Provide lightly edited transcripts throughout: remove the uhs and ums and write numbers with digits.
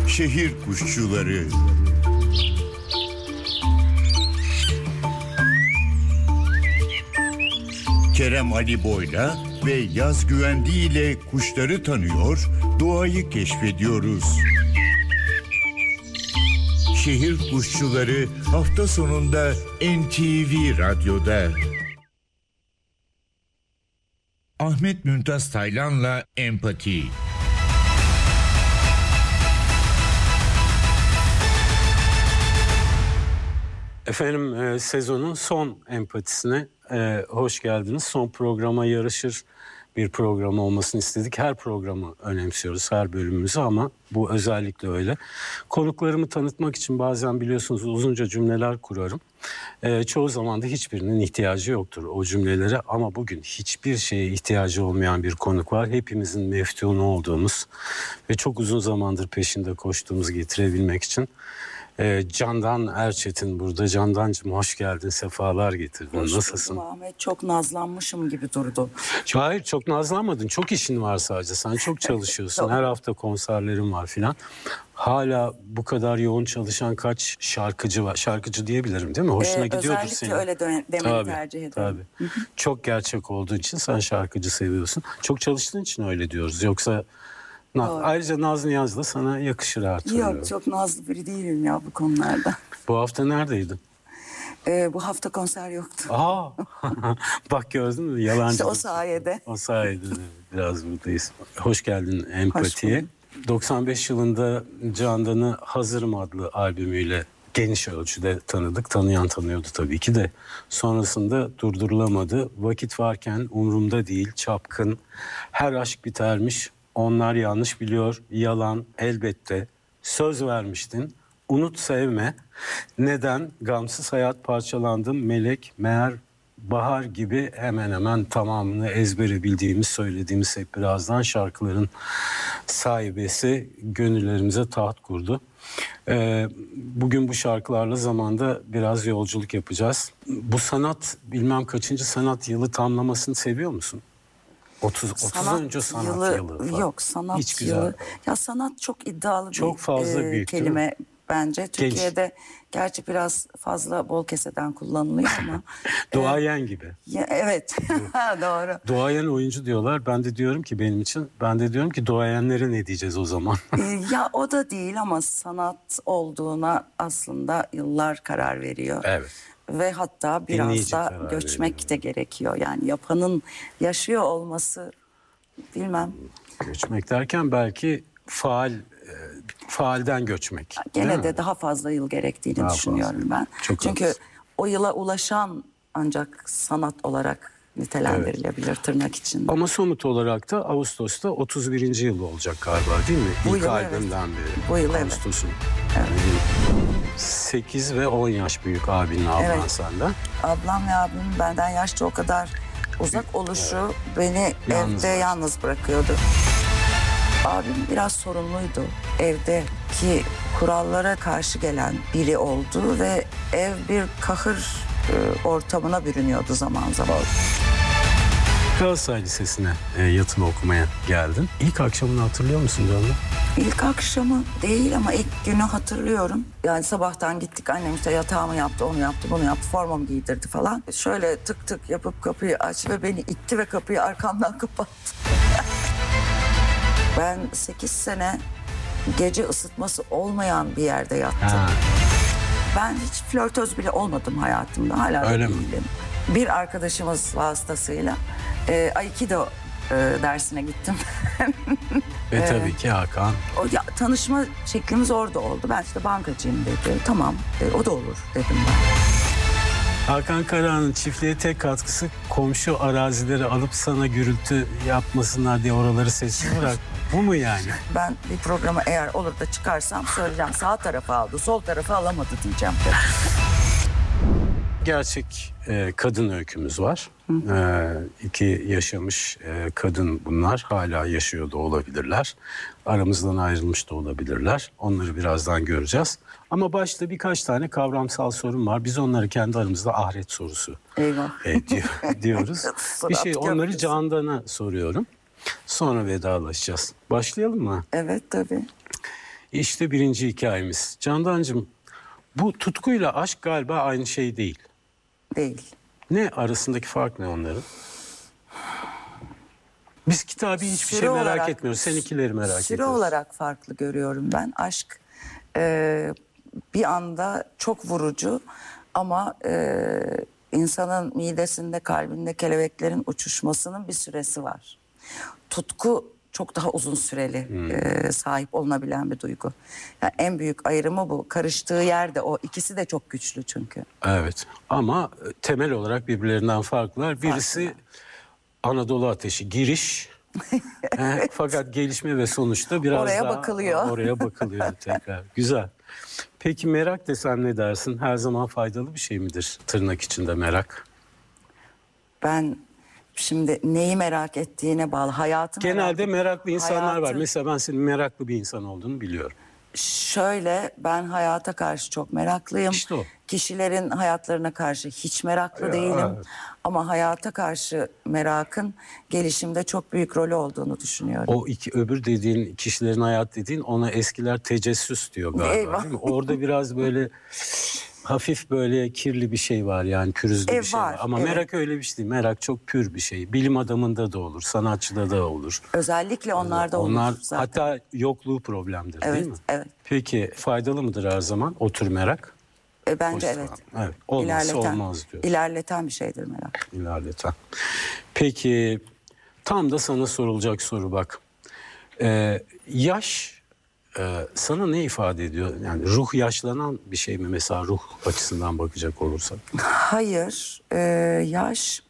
Şehir kuşçuları. Kerem Ali Boyla ve Yaz Güvendi ile kuşları tanıyor, doğayı keşfediyoruz. Şehir kuşçuları hafta sonunda NTV Radyo'da. Ahmet Mümtaz Taylan'la Empati. Efendim sezonun son empatisine hoş geldiniz. Son programa yarışır bir program olmasını istedik. Her programı önemsiyoruz, her bölümümüzü, ama bu özellikle öyle. Konuklarımı tanıtmak için bazen biliyorsunuz uzunca cümleler kurarım. Çoğu zaman da hiçbirinin ihtiyacı yoktur o cümlelere, ama bugün hiçbir şeye ihtiyacı olmayan bir konuk var. Hepimizin meftunu olduğumuz ve çok uzun zamandır peşinde koştuğumuz getirebilmek için. Candan Erçetin burada. Candancığım hoş geldin, sefalar getirdin. Hoş Nasılsın? buldum Ahmet, çok nazlanmışım gibi durdu. Hayır, çok nazlanmadın. Çok işin var sadece. Sen çok çalışıyorsun. Her hafta konserlerin var filan. Hala bu kadar yoğun çalışan kaç şarkıcı var? Şarkıcı diyebilirim değil mi? Hoşuna gidiyordur senin. Özellikle öyle demeyi tercih ederim. Tabii. Çok gerçek olduğu için sen şarkıcı seviyorsun. Çok çalıştığın için öyle diyoruz. Yoksa ayrıca naz niyaz da sana yakışır artık. Yok, çok nazlı biri değilim ya bu konularda. Bu hafta neredeydin? Bu hafta konser yoktu. Aa, bak gördün mü? Yalancı. İşte o sayede. O sayede biraz buradayız. Hoş geldin Empati'ye. 95 yılında Candan'ı Hazırım adlı albümüyle geniş ölçüde tanıdık. Tanıyan tanıyordu tabii ki de. Sonrasında durdurulamadı. Vakit varken umurumda değil, çapkın. Her aşk bitermiş. Onlar yanlış biliyor. Yalan elbette. Söz vermiştin. Unut sevme. Neden? Gamsız hayat parçalandım. Melek, meğer bahar gibi hemen hemen tamamını ezbere bildiğimiz, söylediğimiz hep birazdan şarkıların sahibesi gönüllerimize taht kurdu. Bugün bu şarkılarla zamanda biraz yolculuk yapacağız. Bu sanat, bilmem kaçıncı sanat yılı tamlamasını seviyor musun? 30. sanat yılı falan. Yok, sanat yılı. Ya sanat çok iddialı çok bir fazla kelime bence. Türkiye'de gerçi biraz fazla bol keseden kullanılıyor ama. Duayen gibi. Ya, evet. Doğru. Duayen oyuncu diyorlar. Ben de diyorum ki benim için, duayenlere ne diyeceğiz o zaman? Ya o da değil ama sanat olduğuna aslında yıllar karar veriyor. Evet. Ve hatta biraz da göçmek de gerekiyor. Yani yapanın yaşıyor olması, bilmem. Göçmek derken belki faalden göçmek. Gene de daha fazla yıl gerektiğini düşünüyorum ben. Çünkü o yıla ulaşan ancak sanat olarak nitelendirilebilir tırnak içinde. Ama somut olarak da Ağustos'ta 31. yıl olacak galiba, değil mi? Bu İlk yıl, albümden beri. Bu yıl Ağustos'un. Evet. 8 ve 10 yaş büyük abinle ablan senden. Ablam ve abimin benden yaşça o kadar uzak oluşu beni evde yalnız bırakıyordu. Abim biraz sorunluydu. Evdeki kurallara karşı gelen biri oldu ve ev bir kahır ortamına bürünüyordu zaman zaman. Galatasaray Lisesi'ne yatılı okumaya geldin. İlk akşamını hatırlıyor musun canım? İlk akşamı değil ama ilk günü hatırlıyorum. Yani sabahtan gittik, annem işte yatağımı yaptı, onu yaptı, bunu yaptı, formamı giydirdi falan. Şöyle tık tık yapıp kapıyı açtı ve beni itti ve kapıyı arkamdan kapattı. Ben 8 sene gece ısıtması olmayan bir yerde yattım. Ben hiç flörtöz bile olmadım hayatımda. Hala da değilim. Bir arkadaşımız vasıtasıyla Aikido dersine gittim. Ve tabii ki Hakan. Tanışma şeklimiz orada oldu. Ben işte bankacıyım dedi. Tamam, o da olur dedim ben. Hakan Karahan'ın çiftliğe tek katkısı komşu arazileri alıp sana gürültü yapmasınlar diye oraları sessiz bırak. Bu mu yani? Ben bir programa eğer olur da çıkarsam söyleyeceğim. Sağ tarafı aldı, sol tarafı alamadı diyeceğim. Gerçek kadın öykümüz var. 2 yaşamış kadın bunlar. Hala yaşıyor da olabilirler. Aramızdan ayrılmış da olabilirler. Onları birazdan göreceğiz. Ama başta birkaç tane kavramsal sorun var. Biz onları kendi aramızda ahiret sorusu diyoruz. Onları Candan'a soruyorum. Sonra vedalaşacağız. Başlayalım mı? Evet, tabii. İşte birinci hikayemiz. Candancığım, bu tutkuyla aşk galiba aynı şey değil. Değil. Ne arasındaki fark ne onların? Biz kitabı hiçbir şey merak etmiyoruz. Seninkileri merak ediyoruz. Süre olarak farklı görüyorum ben. Aşk bir anda çok vurucu ama insanın midesinde, kalbinde kelebeklerin uçuşmasının bir süresi var. Tutku çok daha uzun süreli sahip olunabilen bir duygu. Yani en büyük ayrımı bu. Karıştığı yerde o. İkisi de çok güçlü çünkü. Evet, ama temel olarak birbirlerinden farklılar. Birisi Anadolu Ateşi, giriş. Evet. Fakat gelişme ve sonuçta biraz Oraya daha bakılıyor. oraya bakılıyor tekrar. Güzel. Peki merak desen ne dersin? Her zaman faydalı bir şey midir tırnak içinde merak? Ben şimdi neyi merak ettiğine bağlı. Hayatı Genelde merak meraklı insanlar var. hayatı- Mesela ben senin meraklı bir insan olduğunu biliyorum. Şöyle, ben hayata karşı çok meraklıyım. İşte o. Kişilerin hayatlarına karşı hiç meraklı değilim. evet. Ama hayata karşı merakın gelişimde çok büyük rolü olduğunu düşünüyorum. O öbür dediğin, kişilerin hayat dediğin, ona eskiler tecessüs diyor galiba, Eyvah. değil mi? Orada biraz böyle hafif böyle kirli bir şey var, yani pürüzlü bir şey var. var, Ama evet. merak öyle bir şey değil. Merak çok pür bir şey. Bilim adamında da olur, sanatçıda da olur. Özellikle onlarda Onlar olur zaten. hatta yokluğu problemdir, Evet, değil mi? evet. Peki faydalı mıdır her zaman o tür merak? Bence Pozitif evet. anlamda. Evet. Olmazsa olmaz diyor. İlerleten bir şeydir merak. İlerleten. Peki tam da sana sorulacak soru bak. Yaş sana ne ifade ediyor? Yani ruh yaşlanan bir şey mi mesela, ruh açısından bakacak olursak? Hayır, yaş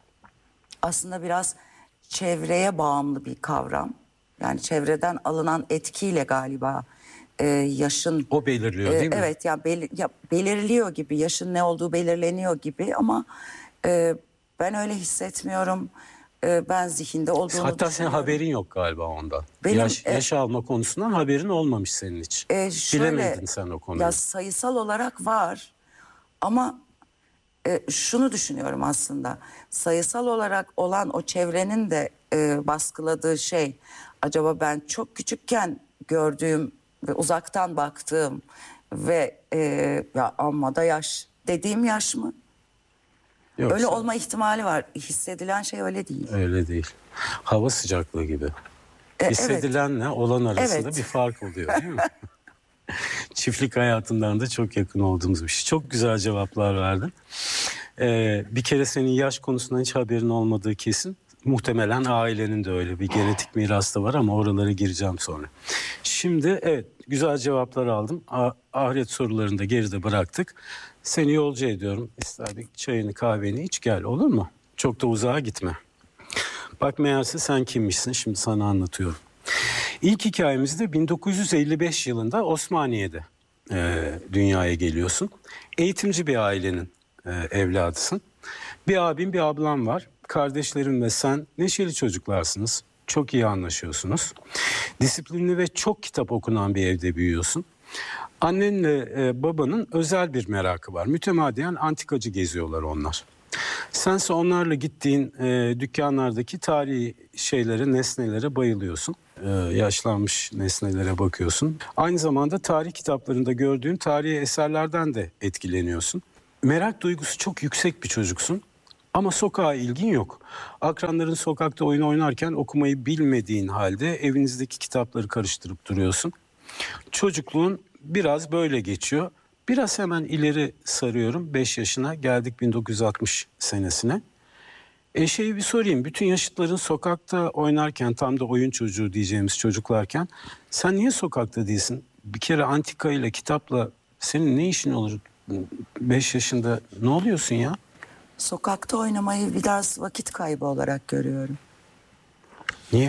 aslında biraz çevreye bağımlı bir kavram. Yani çevreden alınan etkiyle galiba yaşın... O belirliyor değil mi? Evet, yani belirliyor gibi, yaşın ne olduğu belirleniyor gibi ama ben öyle hissetmiyorum. Ben zihinde olduğunu Hatta senin düşünüyorum. haberin yok galiba ondan. Benim, Yaş alma konusundan haberin olmamış senin hiç. Bilemedin sen o konuyu. Ya sayısal olarak var ama şunu düşünüyorum aslında. Sayısal olarak olan o çevrenin de baskıladığı şey, acaba ben çok küçükken gördüğüm ve uzaktan baktığım ve ya amma da yaş dediğim yaş mı? Yoksa Öyle olma ihtimali var. Hissedilen şey öyle değil. öyle değil. Hava sıcaklığı gibi. Evet. Hissedilenle olan arasında Evet. bir fark oluyor, değil mi? Çiftlik hayatından da çok yakın olduğumuz bir şey. Çok güzel cevaplar verdin. Bir kere senin yaş konusundan hiç haberin olmadığı kesin. Muhtemelen ailenin de öyle bir genetik miras da var ama oralara gireceğim sonra. Şimdi evet, güzel cevaplar aldım. Ahiret sorularını da geride bıraktık. Seni yolcu ediyorum. İster bir çayını kahveni iç gel, olur mu? Çok da uzağa gitme. Bak meğerse sen kimmişsin, şimdi sana anlatıyorum. İlk hikayemizde 1955 yılında Osmaniye'de dünyaya geliyorsun. Eğitimci bir ailenin evladısın. Bir abim, bir ablam var. Kardeşlerim ve sen neşeli çocuklarsınız. Çok iyi anlaşıyorsunuz. Disiplinli ve çok kitap okunan bir evde büyüyorsun. Annenle babanın özel bir merakı var. Mütemadiyen antikacı geziyorlar onlar. Sense onlarla gittiğin dükkanlardaki tarihi şeylere, nesnelere bayılıyorsun. Yaşlanmış nesnelere bakıyorsun. Aynı zamanda tarih kitaplarında gördüğün tarihi eserlerden de etkileniyorsun. Merak duygusu çok yüksek bir çocuksun. Ama sokağa ilgin yok. Akranların sokakta oyun oynarken okumayı bilmediğin halde evinizdeki kitapları karıştırıp duruyorsun. Çocukluğun biraz böyle geçiyor. Biraz hemen ileri sarıyorum. 5 yaşına geldik, 1960 senesine. Şeyi bir sorayım. Bütün yaşıtların sokakta oynarken, tam da oyun çocuğu diyeceğimiz çocuklarken sen niye sokakta değilsin? Bir kere antika ile, kitapla senin ne işin olur? 5 yaşında ne oluyorsun ya? Sokakta oynamayı biraz vakit kaybı olarak görüyorum. Niye?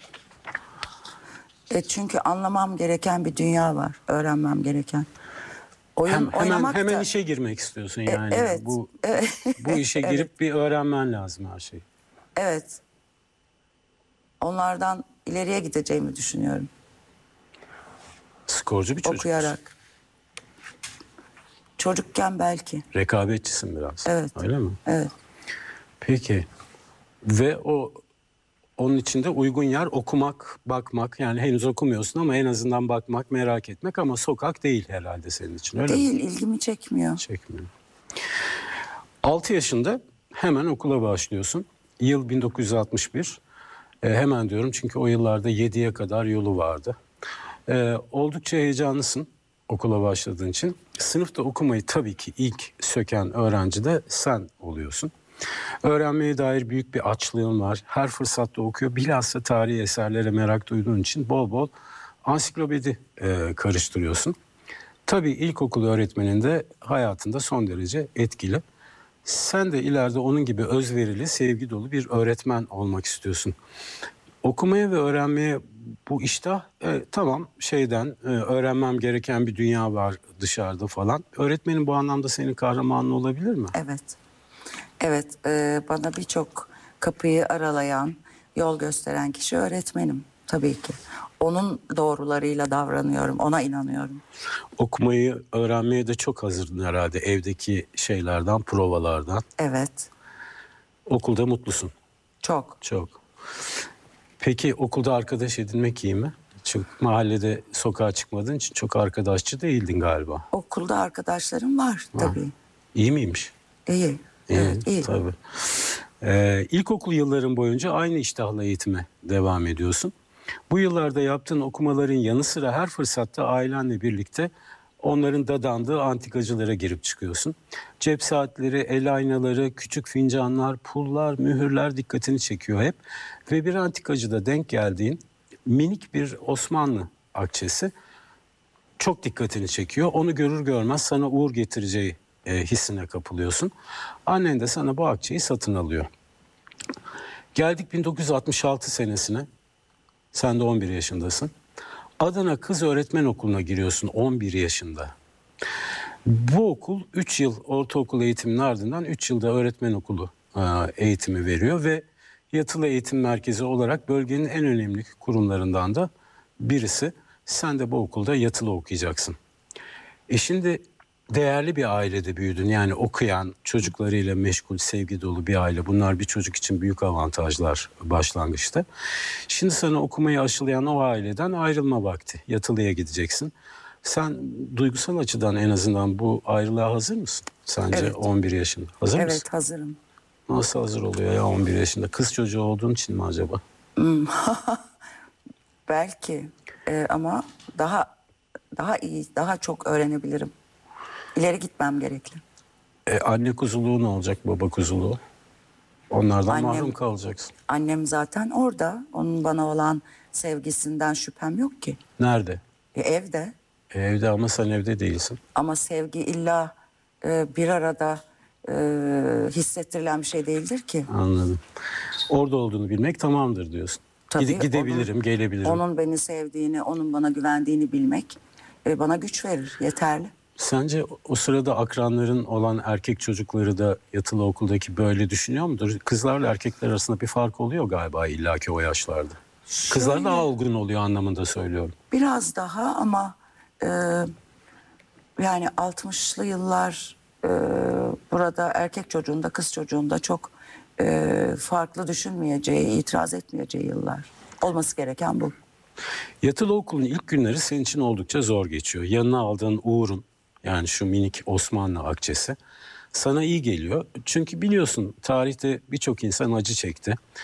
Çünkü anlamam gereken bir dünya var. Öğrenmem gereken. Oynamak Hemen da... işe girmek istiyorsun yani. Evet. Bu işe girip bir öğrenmen lazım her şeyi. Evet. Onlardan ileriye gideceğimi düşünüyorum. Skorcu bir çocuk. Okuyarak. Çocukken belki. Rekabetçisin biraz. Evet. Öyle mi? Evet. Peki. Ve o onun için de uygun yer okumak, bakmak. Yani henüz okumuyorsun ama en azından bakmak, merak etmek, ama sokak değil herhalde senin için, öyle mi? Değil, ilgimi çekmiyor. Çekmiyor. 6 yaşında hemen okula başlıyorsun. Yıl 1961. Hemen diyorum çünkü o yıllarda 7'ye kadar yolu vardı. Oldukça heyecanlısın okula başladığın için. Sınıfta okumayı tabii ki ilk söken öğrenci de sen oluyorsun. Öğrenmeye dair büyük bir açlığın var. Her fırsatta okuyor. Bilhassa tarihi eserlere merak duyduğun için bol bol ansiklopedi karıştırıyorsun. Tabii ilkokul öğretmenin de hayatında son derece etkili. Sen de ileride onun gibi özverili, sevgi dolu bir öğretmen olmak istiyorsun. Okumaya ve öğrenmeye bu iştah tamam, öğrenmem gereken bir dünya var dışarıda falan. Öğretmenin bu anlamda senin kahramanın olabilir mi? Evet. Evet, bana birçok kapıyı aralayan, yol gösteren kişi öğretmenim tabii ki. Onun doğrularıyla davranıyorum, ona inanıyorum. Okumayı, öğrenmeye de çok hazırdın herhalde, evdeki şeylerden, provalardan. Evet, Okulda mutlusun. çok. Çok. Peki okulda arkadaş edinmek iyi mi? Çünkü mahallede sokağa çıkmadığın için çok arkadaşçı değildin galiba. Okulda arkadaşlarım var tabii. İyi miymiş? İyi, evet, iyi. Tabii. İlkokul yılların boyunca aynı iştahla eğitime devam ediyorsun. Bu yıllarda yaptığın okumaların yanı sıra her fırsatta ailenle birlikte onların dadandığı antikacılara girip çıkıyorsun. Cep saatleri, el aynaları, küçük fincanlar, pullar, mühürler dikkatini çekiyor hep. Ve bir antikacıda denk geldiğin minik bir Osmanlı akçesi çok dikkatini çekiyor. Onu görür görmez sana uğur getireceği hissine kapılıyorsun. Annen de sana bu akçeyi satın alıyor. Geldik 1966 senesine. Sen de 11 yaşındasın. Adana Kız Öğretmen Okulu'na giriyorsun 11 yaşında. Bu okul 3 yıl ortaokul eğitiminin ardından 3 yılda öğretmen okulu eğitimi veriyor ve yatılı eğitim merkezi olarak bölgenin en önemli kurumlarından da birisi. Sen de bu okulda yatılı okuyacaksın. Şimdi değerli bir ailede büyüdün. Yani okuyan, çocuklarıyla meşgul, sevgi dolu bir aile. Bunlar bir çocuk için büyük avantajlar başlangıçta. Şimdi sana okumayı aşılayan o aileden ayrılma vakti. Yatılıya gideceksin. Sen duygusal açıdan en azından bu ayrılığa hazır mısın? Sence Evet. 11 yaşında. Hazır mısın? Evet, hazırım. Nasıl hazır oluyor ya 11 yaşında? Kız çocuğu olduğun için mi acaba? Belki ama daha iyi, daha çok öğrenebilirim. İleri gitmem gerekli. Anne kuzuluğu ne olacak, baba kuzuluğu? Onlardan Annem- mahrum kalacaksın. Annem zaten orada. Onun bana olan sevgisinden şüphem yok ki. Nerede? Evde. Evde, ama sen evde değilsin. Ama sevgi illa bir arada hissettirilen bir şey değildir ki. Anladım. Orada olduğunu bilmek tamamdır diyorsun. Tabii, Gidebilirim, gelebilirim. Onun beni sevdiğini, onun bana güvendiğini bilmek bana güç verir, yeterli. Sence o sırada akranların olan erkek çocukları da yatılı okuldaki böyle düşünüyor mudur? Kızlarla erkekler arasında bir fark oluyor galiba illaki o yaşlarda. Kızlar Şöyle, daha olgun oluyor anlamında söylüyorum. biraz daha ama yani 60'lı yıllar burada erkek çocuğunda, kız çocuğunda çok farklı düşünmeyeceği, itiraz etmeyeceği yıllar. Olması gereken bu. Yatılı okulun ilk günleri senin için oldukça zor geçiyor. Yanına aldığın Uğur'un, yani şu minik Osmanlı akçesi sana iyi geliyor. Çünkü biliyorsun tarihte birçok insan acı çekti.